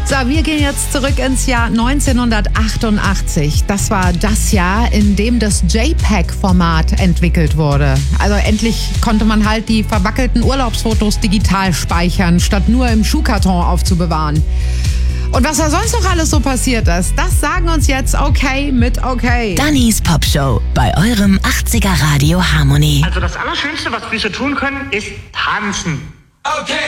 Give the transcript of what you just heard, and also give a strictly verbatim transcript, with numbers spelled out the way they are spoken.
So, wir gehen jetzt zurück ins Jahr neunzehnhundertachtundachtzig. Das war das Jahr, in dem das JPEG-Format entwickelt wurde. Also endlich konnte man halt die verwackelten Urlaubsfotos digital speichern, statt nur im Schuhkarton aufzubewahren. Und was da sonst noch alles so passiert ist, das sagen uns jetzt Okay mit Okay. Dannys Popshow bei eurem achtziger Radio Harmony. Also das Allerschönste, was wir so tun können, ist tanzen. Okay.